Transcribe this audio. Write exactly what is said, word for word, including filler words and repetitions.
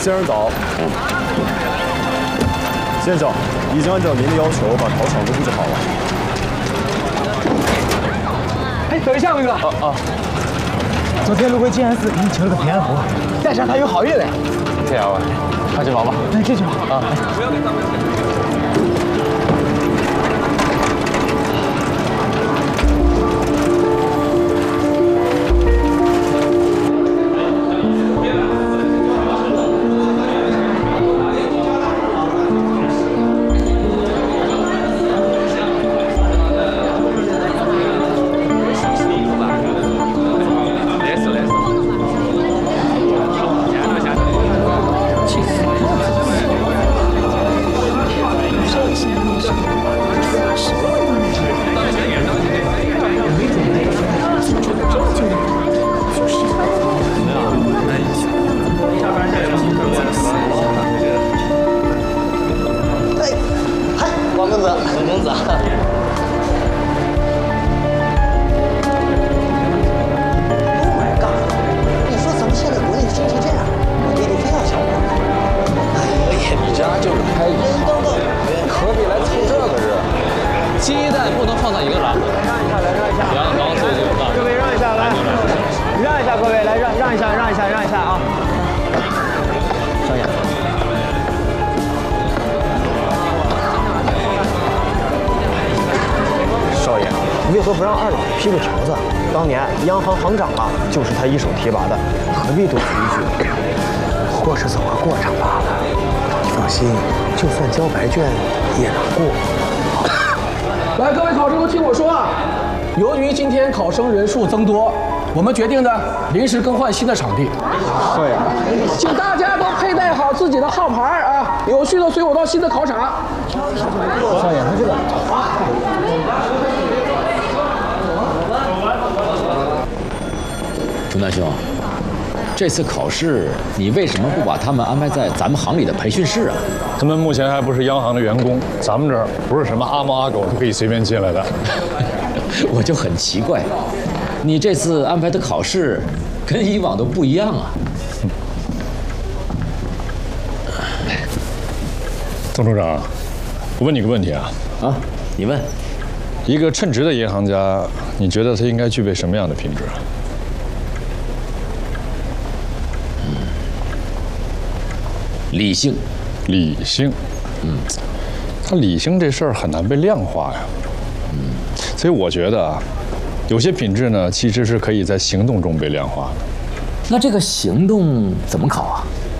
先生早。先生，已经按照您的要求把考场都布置好了。 哎，等一下，伟哥。 啊啊！ 昨天路过静安寺，给你求了个平安符，带上它有好运嘞。 这样啊，快去忙吧。 来，这去吧。 啊。 不要给他们。 批个条子，当年央行行长啊，就是他一手提拔的，何必多此一举？不过是走个过场罢了。你放心，就算交白卷也能过。 来，各位考生都听我说啊！由于今天考生人数增多，我们决定呢临时更换新的场地。 对呀， 请大家都佩戴好自己的号牌啊，有序的随我到新的考场。 少爷，他这个。 钟大兄，这次考试你为什么不把他们安排在咱们行里的培训室啊？ 他们目前还不是央行的员工，咱们这儿不是什么阿猫阿狗都可以随便进来的。 我就很奇怪，你这次安排的考试跟以往都不一样啊。 曾处长，我问你个问题啊。 啊，你问。 一个称职的银行家，你觉得他应该具备什么样的品质？ 理性， 理性，嗯，他理性这事儿很难被量化呀，嗯，所以我觉得啊，有些品质呢，其实是可以在行动中被量化的。 那这个行动怎么考啊？